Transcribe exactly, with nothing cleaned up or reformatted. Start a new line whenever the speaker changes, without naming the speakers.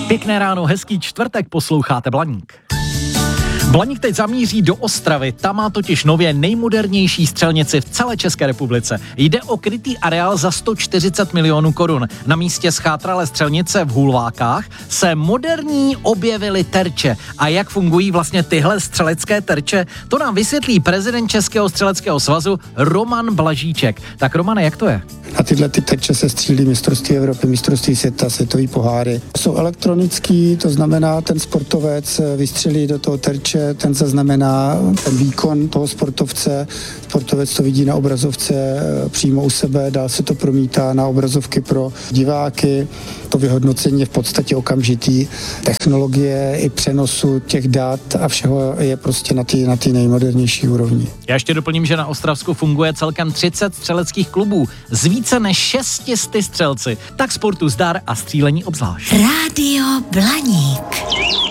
Pěkné ráno, hezký čtvrtek, posloucháte Blaník. Blaník teď zamíří do Ostravy, tam má totiž nově nejmodernější střelnici v celé České republice. Jde o krytý areál za sto čtyřicet milionů korun. Na místě schátralé střelnice v Hulvákách se moderní objevily terče. A jak fungují vlastně tyhle střelecké terče, to nám vysvětlí prezident Českého střeleckého svazu Roman Blažíček. Tak Romane, jak to je?
Na tyhle ty terče se střílí mistrovství Evropy, mistrovství světa, světový poháry. Jsou elektronický, to znamená, ten sportovec vystřelí do toho terče, ten zaznamená ten výkon toho sportovce, sportovec to vidí na obrazovce přímo u sebe, dál se to promítá na obrazovky pro diváky. To vyhodnocení je v podstatě okamžitý. Technologie i přenosu těch dat a všeho je prostě na té na té nejmodernější úrovni.
Já ještě doplním, že na Ostravsku funguje celkem třicet střeleckých klubů z více než šest set střelci. Tak sportu zdar a střílení obzvlášť.
Rádio Blaník.